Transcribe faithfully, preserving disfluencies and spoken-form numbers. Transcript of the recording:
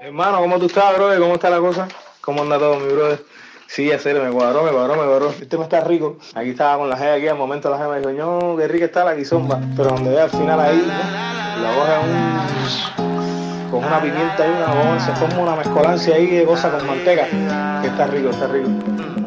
Hermano, ¿cómo tú estás, brother? ¿Cómo está la cosa? ¿Cómo anda todo, mi brother? Sí, en serio, me cuadró, me cuadró, me cuadró. Este me está rico. Aquí estaba con la G aquí, al momento la G me dijo, no, qué rica está la guisomba. Pero donde ve al final ahí, ¿no? La coge un... con una pimienta y una goma, se forma una mezcolancia ahí de cosas con manteca. Que está rico, está rico.